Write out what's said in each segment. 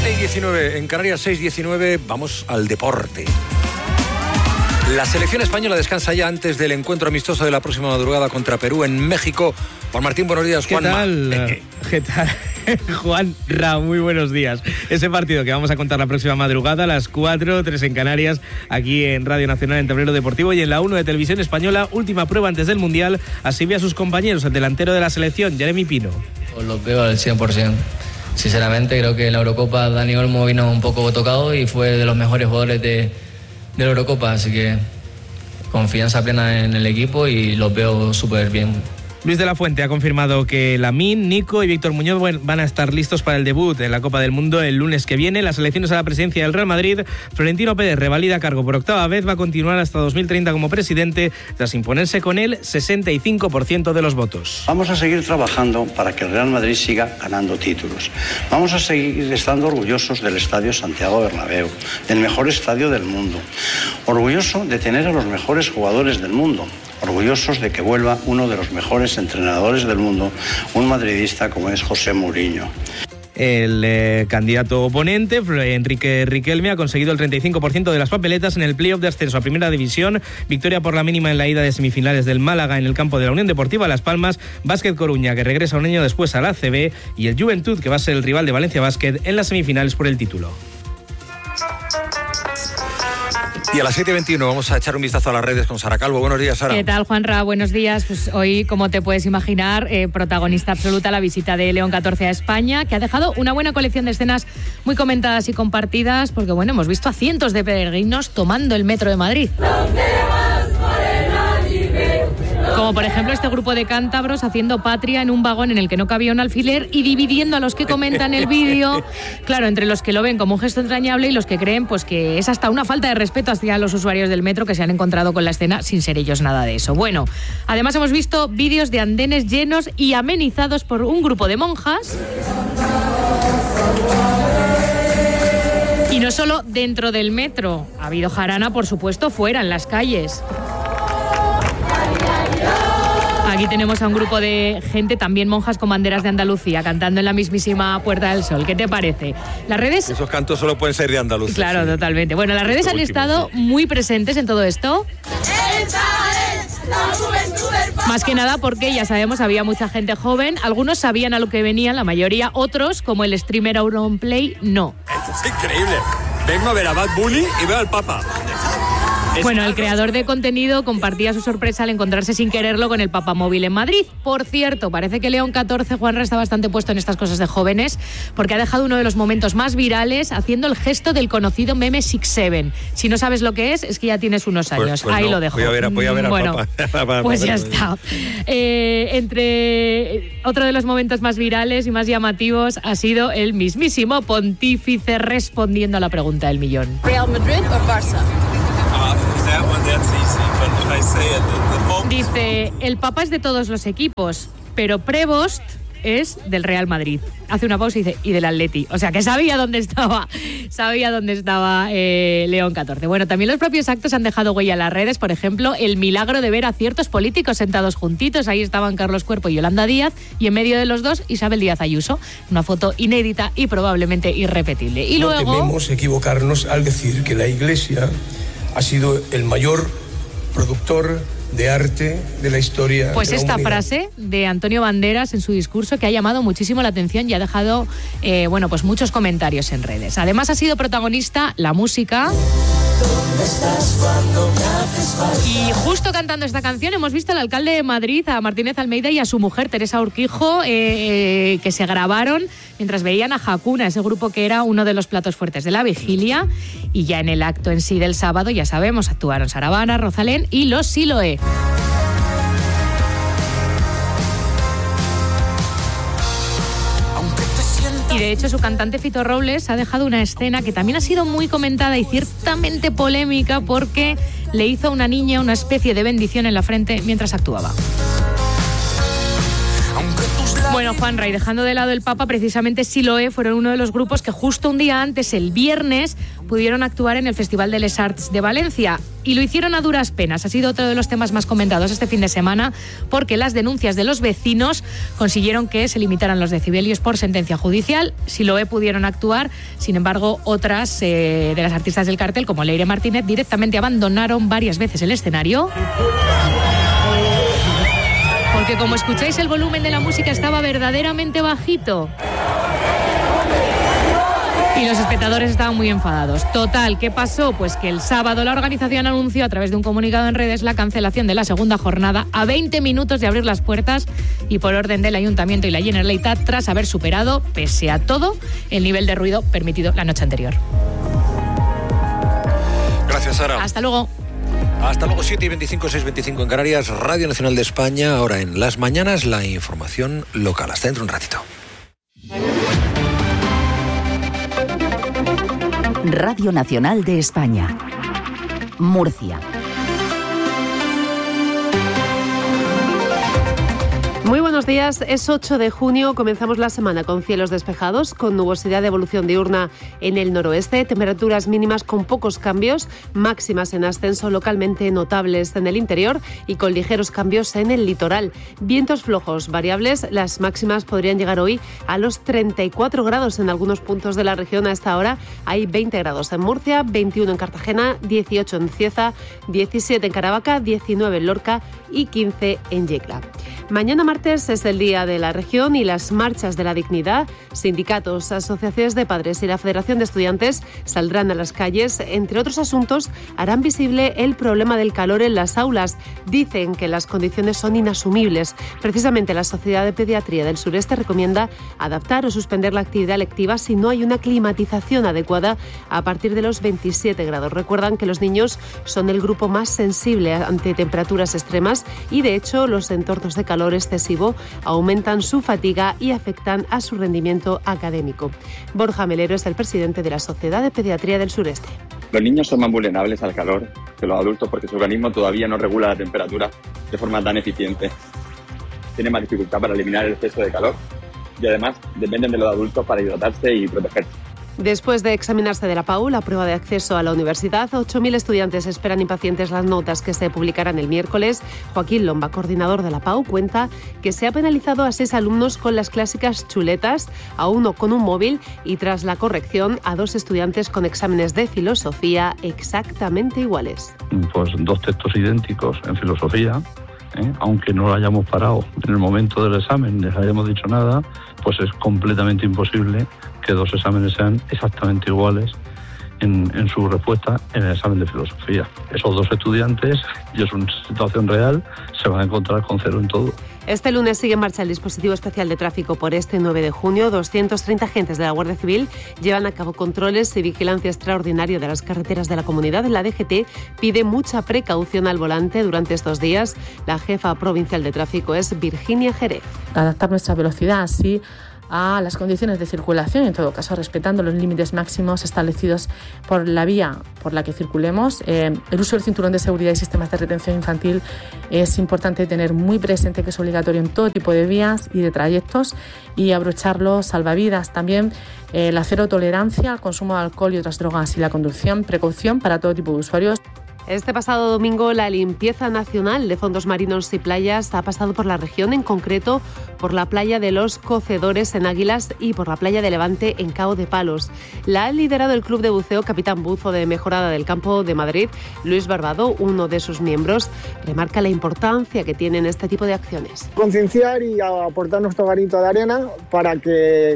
7:19 en Canarias, 6:19, vamos al deporte. La selección española descansa ya antes del encuentro amistoso de la próxima madrugada contra Perú en México. Juan Martín, buenos días. ¿Qué tal? ¿Qué tal? Juan Ra, muy buenos días. Ese partido que vamos a contar la próxima madrugada a las 4, 3 en Canarias, aquí en Radio Nacional, en Tablero Deportivo y en la 1 de Televisión Española, última prueba antes del Mundial. Así ve a sus compañeros, el delantero de la selección, Jeremy Pino. Pues los veo al 100%. Sinceramente, creo que en la Eurocopa Dani Olmo vino un poco tocado y fue de los mejores jugadores de la Eurocopa, así que confianza plena en el equipo y los veo súper bien. Luis de la Fuente ha confirmado que Lamine, Nico y Víctor Muñoz van a estar listos para el debut en la Copa del Mundo el lunes que viene. Las elecciones a la presidencia del Real Madrid, Florentino Pérez revalida cargo por octava vez, va a continuar hasta 2030 como presidente tras imponerse con el 65% de los votos. Vamos a seguir trabajando para que el Real Madrid siga ganando títulos. Vamos a seguir estando orgullosos del Estadio Santiago Bernabéu, del mejor estadio del mundo. Orgulloso de tener a los mejores jugadores del mundo. Orgullosos de que vuelva uno de los mejores entrenadores del mundo, un madridista como es José Mourinho. El candidato oponente, Enrique Riquelme, ha conseguido el 35% de las papeletas en el playoff de ascenso a Primera División. Victoria por la mínima en la ida de semifinales del Málaga en el campo de la Unión Deportiva Las Palmas. Básquet Coruña, que regresa un año después a la ACB. Y el Juventud, que va a ser el rival de Valencia Básquet en las semifinales por el título. Y a las 7:21 vamos a echar un vistazo a las redes con Sara Calvo. Buenos días, Sara. ¿Qué tal, Juanra? Buenos días. Pues hoy, como te puedes imaginar, protagonista absoluta la visita de León XIV a España, que ha dejado una buena colección de escenas muy comentadas y compartidas, porque bueno, hemos visto a cientos de peregrinos tomando el metro de Madrid. Como por ejemplo este grupo de cántabros haciendo patria en un vagón en el que no cabía un alfiler y dividiendo a los que comentan el vídeo, claro, entre los que lo ven como un gesto entrañable y los que creen pues que es hasta una falta de respeto hacia los usuarios del metro que se han encontrado con la escena sin ser ellos nada de eso. Bueno, además hemos visto vídeos de andenes llenos y amenizados por un grupo de monjas. Y no solo dentro del metro, ha habido jarana, por supuesto, fuera, en las calles. Aquí tenemos a un grupo de gente, también monjas con banderas de Andalucía, cantando en la mismísima Puerta del Sol. ¿Qué te parece? Las redes... Esos cantos solo pueden ser de Andalucía. Claro, sí. Totalmente. Bueno, las redes han estado muy presentes en todo esto. Más que nada porque, ya sabemos, había mucha gente joven. Algunos sabían a lo que venían, la mayoría. Otros, como el streamer Auronplay, no. Esto es increíble. Vengo a ver a Bad Bunny y veo al Papa. Bueno, el creador de contenido compartía su sorpresa al encontrarse sin quererlo con el papamóvil en Madrid. Por cierto, parece que León XIV, Juanra, está bastante puesto en estas cosas de jóvenes, porque ha dejado uno de los momentos más virales haciendo el gesto del conocido meme 6-7. Si no sabes lo que es que ya tienes unos años. Pues ahí no, lo dejo. Voy a ver bueno, al Papa. Pues ya está. Entre otro de los momentos más virales y más llamativos ha sido el mismísimo pontífice respondiendo a la pregunta del millón. ¿Real Madrid o Barça? Dice, el Papa es de todos los equipos, pero Prevost es del Real Madrid. Hace una pausa y dice, y del Atleti. O sea, que sabía dónde estaba León XIV. Bueno, también los propios actos han dejado huella en las redes. Por ejemplo, el milagro de ver a ciertos políticos sentados juntitos. Ahí estaban Carlos Cuerpo y Yolanda Díaz, y en medio de los dos, Isabel Díaz Ayuso. Una foto inédita y probablemente irrepetible. Y no luego... tememos equivocarnos al decir que la Iglesia ha sido el mayor productor de arte de la historia. Pues de la esta humanidad. frase de Antonio Banderas en su discurso, que ha llamado muchísimo la atención y ha dejado pues muchos comentarios en redes. Además ha sido protagonista la música. Y justo cantando esta canción hemos visto al alcalde de Madrid, a Martínez Almeida, y a su mujer Teresa Urquijo, que se grabaron mientras veían a Hakuna, ese grupo que era uno de los platos fuertes de la vigilia. Y ya en el acto en sí del sábado, ya sabemos, actuaron Saravana, Rosalén y los Siloé. Y de hecho su cantante Fito Robles ha dejado una escena que también ha sido muy comentada y ciertamente polémica, porque le hizo a una niña una especie de bendición en la frente mientras actuaba. Bueno, Juanra, y dejando de lado el Papa, precisamente Siloé fueron uno de los grupos que justo un día antes, el viernes, pudieron actuar en el Festival de Les Arts de Valencia. Y lo hicieron a duras penas. Ha sido otro de los temas más comentados este fin de semana, porque las denuncias de los vecinos consiguieron que se limitaran los decibelios por sentencia judicial. Siloé pudieron actuar, sin embargo, otras de las artistas del cartel, como Leire Martínez, directamente abandonaron varias veces el escenario. Porque como escucháis, el volumen de la música estaba verdaderamente bajito. Y los espectadores estaban muy enfadados. Total, ¿qué pasó? Pues que el sábado la organización anunció a través de un comunicado en redes la cancelación de la segunda jornada a 20 minutos de abrir las puertas y por orden del Ayuntamiento y la Generalitat, tras haber superado, pese a todo, el nivel de ruido permitido la noche anterior. Gracias, Sara. Hasta luego. Hasta luego, 7:25, 6:25 en Canarias, Radio Nacional de España. Ahora en las mañanas, la información local. Hasta dentro un ratito. Radio Nacional de España, Murcia. Muy buenos días, es 8 de junio, comenzamos la semana con cielos despejados, con nubosidad de evolución diurna en el noroeste, temperaturas mínimas con pocos cambios, máximas en ascenso localmente notables en el interior y con ligeros cambios en el litoral. Vientos flojos variables, las máximas podrían llegar hoy a los 34 grados en algunos puntos de la región. A esta hora hay 20 grados en Murcia, 21 en Cartagena, 18 en Cieza, 17 en Caravaca, 19 en Lorca y 15 en Yecla. Mañana martes es el Día de la Región y las marchas de la dignidad. Sindicatos, asociaciones de padres y la Federación de Estudiantes saldrán a las calles. Entre otros asuntos, harán visible el problema del calor en las aulas. Dicen que las condiciones son inasumibles. Precisamente la Sociedad de Pediatría del Sureste recomienda adaptar o suspender la actividad lectiva si no hay una climatización adecuada a partir de los 27 grados. Recuerdan que los niños son el grupo más sensible ante temperaturas extremas y, de hecho, los entornos de calor excesivo aumentan su fatiga y afectan a su rendimiento académico. Borja Melero es el presidente de la Sociedad de Pediatría del Sureste. Los niños son más vulnerables al calor que los adultos porque su organismo todavía no regula la temperatura de forma tan eficiente. Tienen más dificultad para eliminar el exceso de calor y además dependen de los adultos para hidratarse y protegerse. Después de examinarse de la PAU, la prueba de acceso a la universidad, 8.000 estudiantes esperan impacientes las notas que se publicarán el miércoles. Joaquín Lomba, coordinador de la PAU, cuenta que se ha penalizado a 6 alumnos con las clásicas chuletas, a 1 con un móvil y, tras la corrección, a 2 estudiantes con exámenes de filosofía exactamente iguales. Pues 2 textos idénticos en filosofía. Aunque no lo hayamos parado en el momento del examen, ni les hayamos dicho nada, pues es completamente imposible que 2 exámenes sean exactamente iguales en su respuesta en el examen de filosofía. Esos 2 estudiantes, y es una situación real, se van a encontrar con 0 en todo. Este lunes sigue en marcha el dispositivo especial de tráfico por este 9 de junio. 230 agentes de la Guardia Civil llevan a cabo controles y vigilancia extraordinaria de las carreteras de la comunidad. La DGT pide mucha precaución al volante durante estos días. La jefa provincial de tráfico es Virginia Jerez. Adaptar nuestra velocidad así a las condiciones de circulación, en todo caso respetando los límites máximos establecidos por la vía por la que circulemos. El uso del cinturón de seguridad y sistemas de retención infantil es importante tener muy presente que es obligatorio en todo tipo de vías y de trayectos, y abrocharlo salvavidas. También la cero tolerancia al consumo de alcohol y otras drogas y la conducción, precaución para todo tipo de usuarios. Este pasado domingo, la limpieza nacional de fondos marinos y playas ha pasado por la región, en concreto por la playa de Los Cocedores en Águilas y por la playa de Levante en Cao de Palos. La ha liderado el Club de Buceo Capitán Buzo de Mejorada del Campo de Madrid. Luis Barbado, uno de sus miembros, remarca la importancia que tienen este tipo de acciones. Concienciar y aportar nuestro granito de arena para que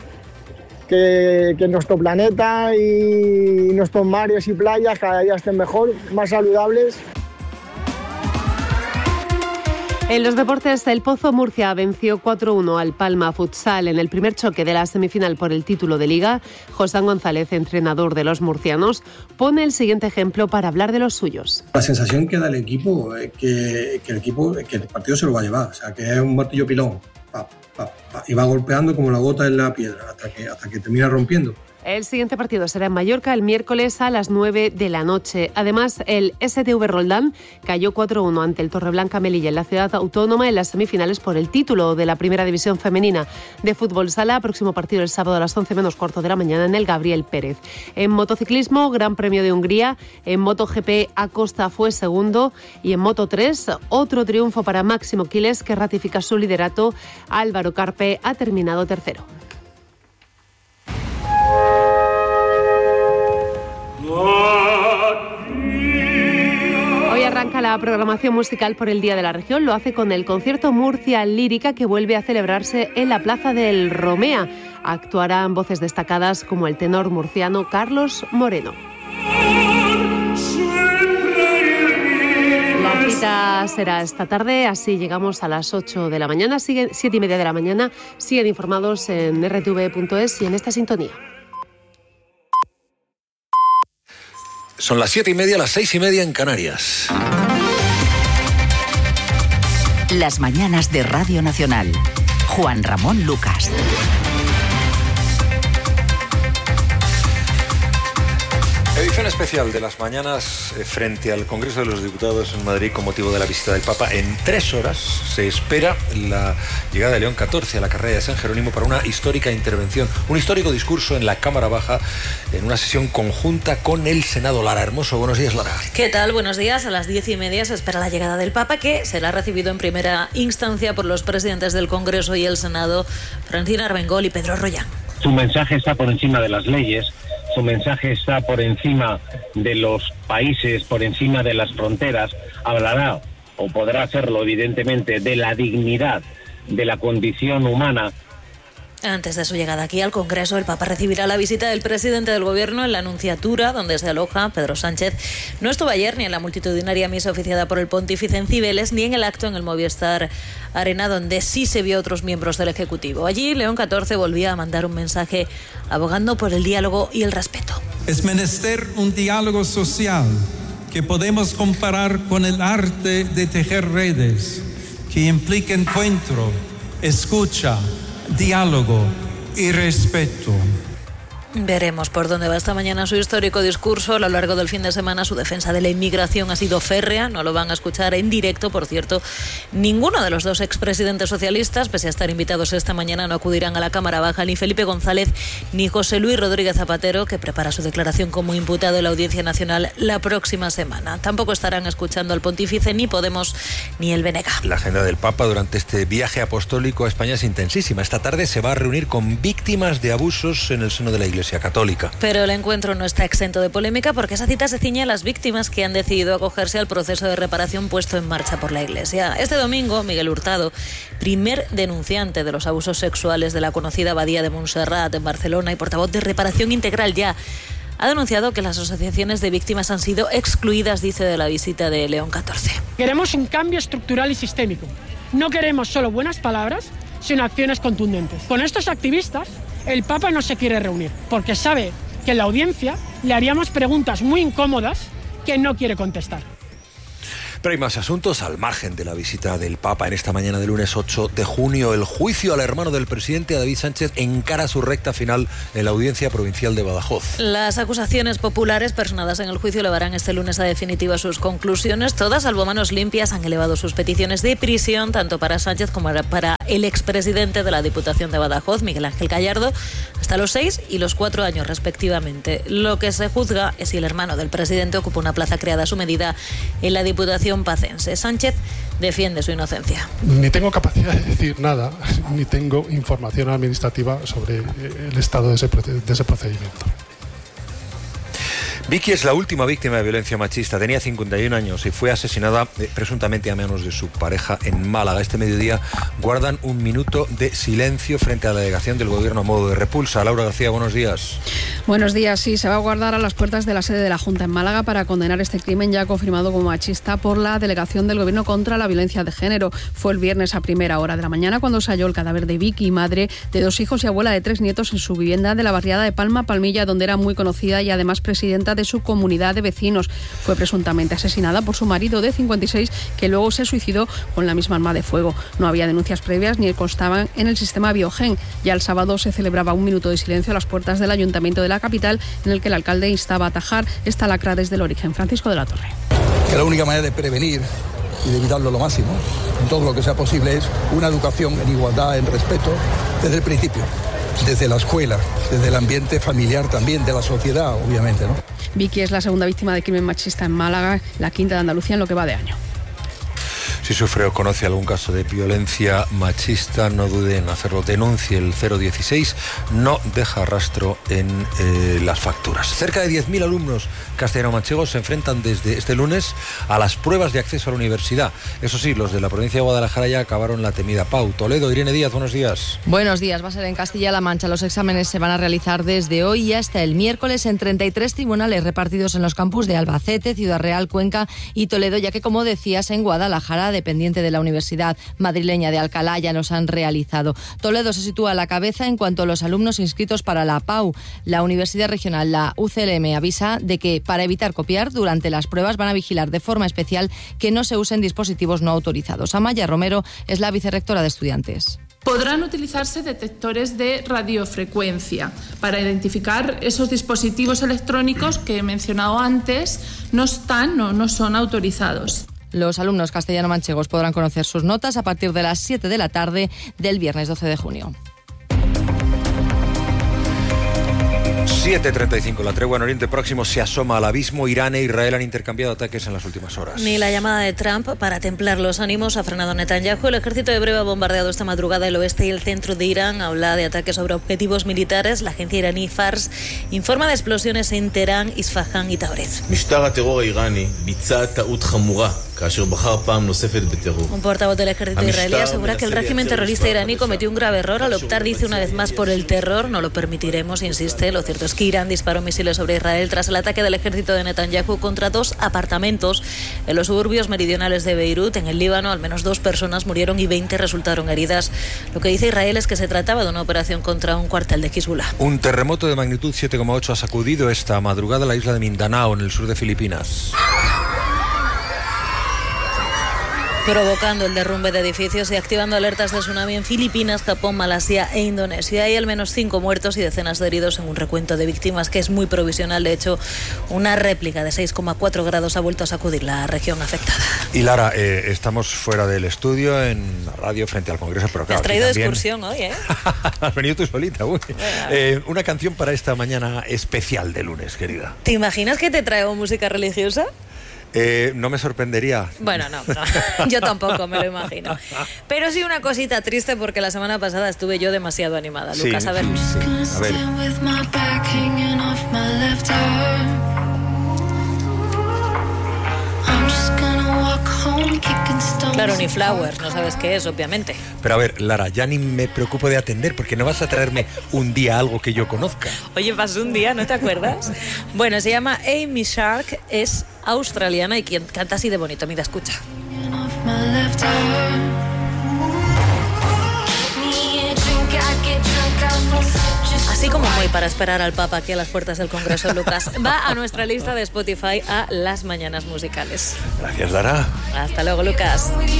nuestro planeta y nuestros mares y playas cada día estén mejor, más saludables. En los deportes, el Pozo Murcia venció 4-1 al Palma Futsal en el primer choque de la semifinal por el título de Liga. Josán González, entrenador de los murcianos, pone el siguiente ejemplo para hablar de los suyos. La sensación que da el equipo es que el partido se lo va a llevar, o sea, que es un martillo pilón. Y va golpeando como la gota en la piedra hasta que termina rompiendo. El siguiente partido será en Mallorca el miércoles a las 9 de la noche. Además, el STV Roldán cayó 4-1 ante el Torreblanca Melilla en la ciudad autónoma en las semifinales por el título de la Primera División Femenina de Fútbol Sala. Próximo partido el sábado a las 11 menos cuarto de la mañana en el Gabriel Pérez. En motociclismo, Gran Premio de Hungría. En MotoGP, Acosta fue segundo. Y en Moto3, otro triunfo para Máximo Quiles, que ratifica su liderato. Álvaro Carpe ha terminado tercero. Hoy arranca la programación musical por el Día de la Región. Lo hace con el concierto Murcia Lírica, que vuelve a celebrarse en la Plaza del Romea. Actuarán voces destacadas como el tenor murciano Carlos Moreno. La cita será esta tarde, así llegamos a las 8 de la mañana, 7:30 de la mañana. Siguen informados en rtv.es y en esta sintonía. Son las 7:30, las 6:30 en Canarias. Las mañanas de Radio Nacional. Juan Ramón Lucas. Edición especial de las mañanas frente al Congreso de los Diputados en Madrid con motivo de la visita del Papa. En 3 horas se espera la llegada de León XIV a la carrera de San Jerónimo para una histórica intervención, un histórico discurso en la Cámara Baja en una sesión conjunta con el Senado. Lara Hermoso, buenos días, Lara. ¿Qué tal? Buenos días. A las 10:30 se espera la llegada del Papa, que será recibido en primera instancia por los presidentes del Congreso y el Senado, Francina Armengol y Pedro Rollán. Su mensaje está por encima de las leyes. Su mensaje está por encima de los países, por encima de las fronteras. Hablará, o podrá hacerlo evidentemente, de la dignidad de la condición humana. Antes de su llegada aquí al Congreso, el Papa recibirá la visita del presidente del Gobierno en la Nunciatura, donde se aloja Pedro Sánchez. No estuvo ayer ni en la multitudinaria misa oficiada por el pontífice en Cibeles, ni en el acto en el Movistar Arena, donde sí se vio a otros miembros del Ejecutivo. Allí, León XIV volvía a mandar un mensaje abogando por el diálogo y el respeto. Es menester un diálogo social que podemos comparar con el arte de tejer redes, que implica encuentro, escucha, diálogo y respeto. Veremos por dónde va esta mañana su histórico discurso. A lo largo del fin de semana su defensa de la inmigración ha sido férrea. No lo van a escuchar en directo, por cierto. Ninguno de los dos expresidentes socialistas, pese a estar invitados esta mañana, no acudirán a la Cámara Baja, ni Felipe González ni José Luis Rodríguez Zapatero, que prepara su declaración como imputado en la Audiencia Nacional la próxima semana. Tampoco estarán escuchando al pontífice ni Podemos ni el BNG. La agenda del Papa durante este viaje apostólico a España es intensísima. Esta tarde se va a reunir con víctimas de abusos en el seno de la Iglesia Católica. Pero el encuentro no está exento de polémica, porque esa cita se ciñe a las víctimas que han decidido acogerse al proceso de reparación puesto en marcha por la Iglesia. Este domingo, Miguel Hurtado, primer denunciante de los abusos sexuales de la conocida Abadía de Montserrat en Barcelona y portavoz de Reparación Integral Ya, ha denunciado que las asociaciones de víctimas han sido excluidas, dice, de la visita de León XIV. Queremos un cambio estructural y sistémico. No queremos solo buenas palabras, sino acciones contundentes. Con estos activistas, el Papa no se quiere reunir, porque sabe que en la audiencia le haríamos preguntas muy incómodas que no quiere contestar. Pero hay más asuntos al margen de la visita del Papa. En esta mañana del lunes 8 de junio, el juicio al hermano del presidente, David Sánchez, encara su recta final en la Audiencia Provincial de Badajoz. Las acusaciones populares personadas en el juicio elevarán este lunes a definitiva sus conclusiones. Todas, salvo manos limpias, han elevado sus peticiones de prisión, tanto para Sánchez como para el expresidente de la Diputación de Badajoz, Miguel Ángel Gallardo, hasta los 6 y los 4 años respectivamente. Lo que se juzga es si el hermano del presidente ocupa una plaza creada a su medida en la Diputación pacense. Sánchez defiende su inocencia. Ni tengo capacidad de decir nada, ni tengo información administrativa sobre el estado de ese procedimiento. Vicky es la última víctima de violencia machista. Tenía 51 años y fue asesinada presuntamente a manos de su pareja en Málaga. Este mediodía guardan un minuto de silencio frente a la delegación del Gobierno a modo de repulsa. Laura García, buenos días. Buenos días. Sí, se va a guardar a las puertas de la sede de la Junta en Málaga para condenar este crimen ya confirmado como machista por la delegación del Gobierno contra la violencia de género. Fue el viernes a primera hora de la mañana cuando se halló el cadáver de Vicky, madre de 2 hijos y abuela de 3 nietos, en su vivienda de la barriada de Palma Palmilla, donde era muy conocida y además presidenta puerta de su comunidad de vecinos. Fue presuntamente asesinada por su marido de 56, que luego se suicidó con la misma arma de fuego. No había denuncias previas ni constaban en el sistema Biogen. Ya el sábado se celebraba un minuto de silencio a las puertas del Ayuntamiento de la capital, en el que el alcalde instaba a atajar esta lacra desde el origen. Francisco de la Torre. Que la única manera de prevenir y de evitarlo lo máximo, en todo lo que sea posible, es una educación en igualdad, en respeto, desde el principio, desde la escuela, desde el ambiente familiar también, de la sociedad, obviamente, ¿no? Vicky es la segunda víctima de crimen machista en Málaga, la quinta de Andalucía en lo que va de año. Si sufre o conoce algún caso de violencia machista, no dude en hacerlo. Denuncie el 016, no deja rastro en las facturas. Cerca de 10.000 alumnos castellano-manchegos se enfrentan desde este lunes a las pruebas de acceso a la universidad. Eso sí, los de la provincia de Guadalajara ya acabaron la temida PAU. Toledo, Irene Díaz, buenos días. Buenos días, va a ser en Castilla-La Mancha. Los exámenes se van a realizar desde hoy y hasta el miércoles en 33 tribunales repartidos en los campus de Albacete, Ciudad Real, Cuenca y Toledo, ya que, como decías, en Guadalajara, dependiente de la Universidad Madrileña de Alcalá, ya los han realizado. Toledo se sitúa a la cabeza en cuanto a los alumnos inscritos para la PAU. La Universidad Regional, la UCLM, avisa de que para evitar copiar, durante las pruebas van a vigilar de forma especial que no se usen dispositivos no autorizados. Amaya Romero es la vicerrectora de Estudiantes. Podrán utilizarse detectores de radiofrecuencia para identificar esos dispositivos electrónicos que he mencionado antes, no son autorizados. Los alumnos castellano-manchegos podrán conocer sus notas a partir de las 7 de la tarde del viernes 12 de junio. 7:35, la tregua en Oriente Próximo se asoma al abismo. Irán e Israel han intercambiado ataques en las últimas horas. Ni la llamada de Trump para templar los ánimos ha frenado Netanyahu. El ejército hebreo ha bombardeado esta madrugada el oeste y el centro de Irán. Habla de ataques sobre objetivos militares. La agencia iraní Fars informa de explosiones en Teherán, Isfahán y Tabriz. Un portavoz del ejército israelí asegura que el régimen terrorista iraní cometió un grave error al optar, dice, una vez más por el terror. No lo permitiremos, insiste. Lo cierto es que Irán disparó misiles sobre Israel tras el ataque del ejército de Netanyahu contra 2 apartamentos en los suburbios meridionales de Beirut. En el Líbano, al menos 2 personas murieron y 20 resultaron heridas. Lo que dice Israel es que se trataba de una operación contra un cuartel de Hezbollah. Un terremoto de magnitud 7,8 ha sacudido esta madrugada la isla de Mindanao, en el sur de Filipinas, provocando el derrumbe de edificios y activando alertas de tsunami en Filipinas, Japón, Malasia e Indonesia. Hay al menos 5 muertos y decenas de heridos en un recuento de víctimas que es muy provisional. De hecho, una réplica de 6,4 grados ha vuelto a sacudir la región afectada. Y Lara, estamos fuera del estudio, en la radio, frente al Congreso, pero claro, has traído también... excursión hoy, ¿eh? Has venido tú solita, uy. Una canción para esta mañana especial de lunes, querida. ¿Te imaginas que te traigo música religiosa? No me sorprendería. Bueno, no, yo tampoco me lo imagino. Pero sí una cosita triste, porque la semana pasada estuve yo demasiado animada. Sí, Lucas, a ver. Sí. A ver. Claro, ni Flowers, no sabes qué es, obviamente. Pero a ver, Lara, ya ni me preocupo de atender, porque no vas a traerme un día algo que yo conozca. Oye, pasó un día, ¿no te acuerdas? Bueno, se llama Amy Shark, es australiana y quien canta así de bonito. Mira, escucha. Así como muy para esperar al Papa aquí a las puertas del Congreso, Lucas. Va a nuestra lista de Spotify a las mañanas musicales. Gracias, Lara. Hasta luego, Lucas.